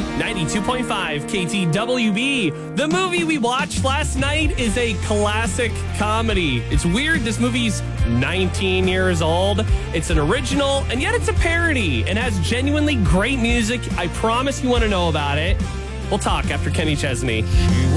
92.5 KTWB. The movie we watched last night is a classic comedy. It's weird. This movie's 19 years old. It's an original, and yet it's a parody and has genuinely great music. I promise you want to know about it. We'll talk after Kenny Chesney.